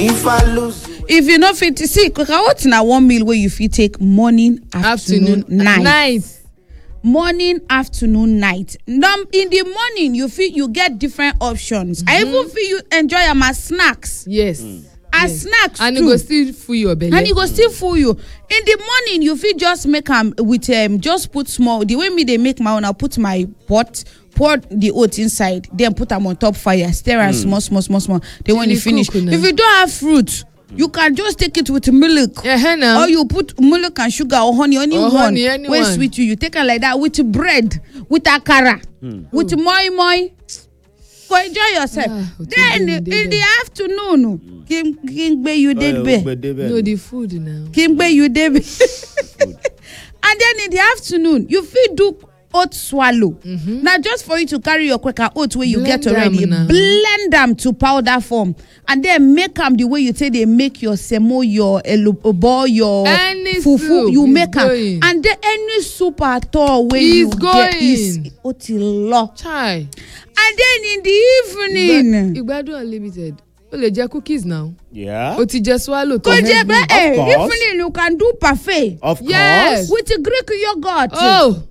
If I lose, if you no fit see coconut na one meal wey you fit take morning, afternoon, night. Morning, afternoon, night. In the morning, you get different options. I even feel you enjoy them as snacks. Yes. As snacks and too. it go still full your belly. And it go still full you. In the morning, you feel just make them with just put small. The way me they make my own, I put my pot, pour the oat inside, then put them on top fire, stir and small. Then when you finish, if you don't have fruit, you can just take it with milk. Or you put milk and sugar or honey, anyone. When sweet you take it like that with bread, with akara, with moi. Go enjoy yourself. Then in the afternoon, Kimbe you did be. No, the food now. Kimbe you did be. And then in the afternoon, you feel do oat swallow. Now just for you to carry your Quaker oat where you get already, blend them to powder form, and then make them the way you say they make your semo, your elubo, your fufu. You make them, and then any soup at all where you get is otilo. Chai. And then in the evening, Igbadun Unlimited. Ole cookies now. Yeah. Oti just swallow to evening you can do parfait. Of course. Yes. With the Greek yogurt. Oh.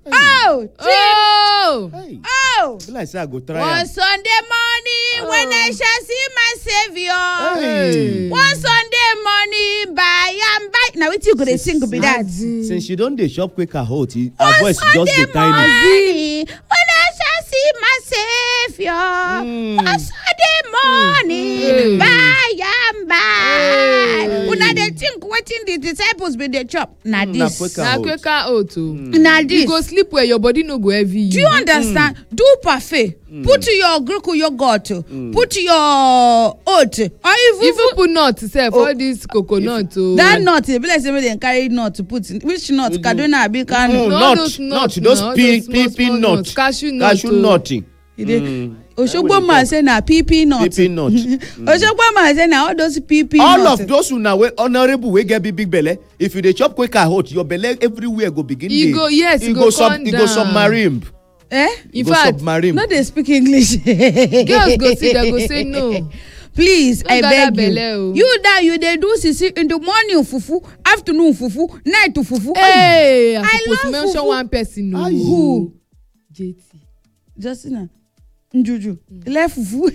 Hey. Oh. Like say I go try. One Sunday morning when I shall see my Savior. Hey. One Sunday morning by and by. Now what you gonna sing be that? Since you don't dey shop Quaker Oat, her One voice just Sunday dey tiny. morning when I shall see my Savior. One Sunday morning by and by. Una dey think wetin the disciples be dey chop. Na this. Na Quaker Oat. Na this. You go sleep where your body no go heavy. Do you understand? Do parfait. Put your Greek yogurt. Put your oat. Or even put nut sef, all this coconut. That nut, be like say they carry nut to put. Which nut? Kaduna abi Kano? Not those pea nuts. Cashew nut. Osogbo man say na PP nut. Osogbo man say na all those PP nuts. All of those una wey honorable wey get big belle, if you dey chop Quaker Oat, your belle everywhere go begin dey. E go submarine. In fact, no dey speak English. Girls go see, they go say no. Please, I beg you. You dey do sisi in the morning fufu, afternoon fufu, night fufu. Hey, I love to mention fufu. one person. Who? JT. Justina. Njuju. Left fufu.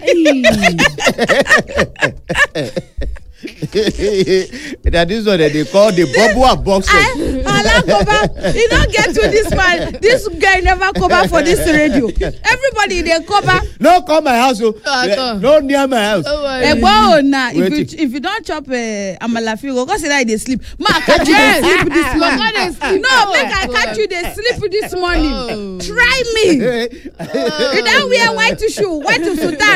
That is what they call the bubble boxer. You don't get to this man. This guy never cover for this radio. Everybody they cover. No come my house. No near my house. If you don't chop amala figo, go say that they sleep. Ma catch you they sleep this morning. No, make I catch you they sleep this morning. Try me. You don't wear white shoe, white to Sudan.